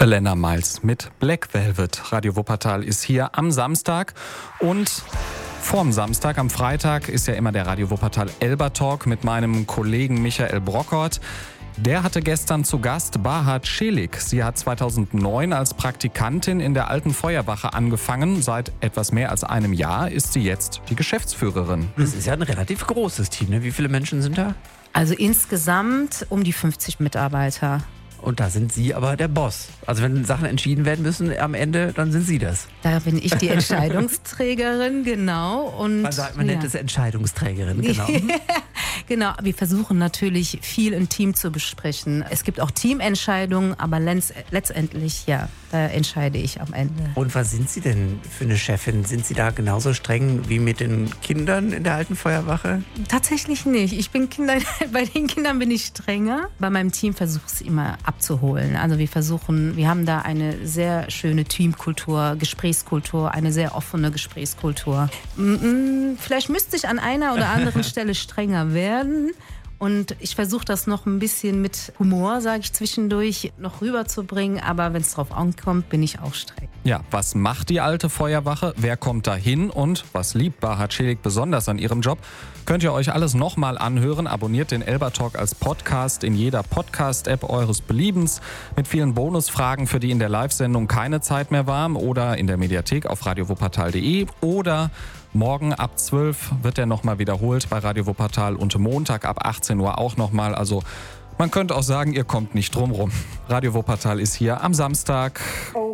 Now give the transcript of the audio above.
Elena Miles mit Black Velvet. Radio Wuppertal ist hier am Samstag und vorm Samstag, am Freitag, ist ja immer der Radio Wuppertal Elba-Talk mit meinem Kollegen Michael Brockert. Der hatte gestern zu Gast Bahat Çelik. Sie hat 2009 als Praktikantin in der Alten Feuerwache angefangen. Seit etwas mehr als einem Jahr ist sie jetzt die Geschäftsführerin. Das ist ja ein relativ großes Team, ne? Wie viele Menschen sind da? Also insgesamt um die 50 Mitarbeiter. Und da sind Sie aber der Boss. Also wenn Sachen entschieden werden müssen am Ende, dann sind Sie das. Da bin ich die Entscheidungsträgerin, genau. Und Man nennt es Entscheidungsträgerin, genau. Genau, wir versuchen natürlich viel im Team zu besprechen. Es gibt auch Teamentscheidungen, aber letztendlich, ja, da entscheide ich am Ende. Und was sind Sie denn für eine Chefin? Sind Sie da genauso streng wie mit den Kindern in der Alten Feuerwache? Tatsächlich nicht. Bei den Kindern bin ich strenger. Bei meinem Team versuche ich es immer abzuholen. Also wir haben da eine sehr schöne Teamkultur, Gesprächskultur, eine sehr offene Gesprächskultur. Vielleicht müsste ich an einer oder anderen Stelle strenger werden. Und ich versuche das noch ein bisschen mit Humor, sage ich zwischendurch, noch rüberzubringen. Aber wenn es drauf ankommt, bin ich auch streng. Ja, was macht die Alte Feuerwache? Wer kommt da hin? Und was liebt Bahat Çelik besonders an ihrem Job? Könnt ihr euch alles nochmal anhören. Abonniert den Elba-Talk als Podcast in jeder Podcast-App eures Beliebens. Mit vielen Bonusfragen, für die in der Live-Sendung keine Zeit mehr war. Oder in der Mediathek auf radiowuppertal.de. Oder morgen ab 12 wird der nochmal wiederholt bei Radio Wuppertal und Montag ab 18 Uhr auch nochmal. Also man könnte auch sagen, ihr kommt nicht drum rum. Radio Wuppertal ist hier am Samstag.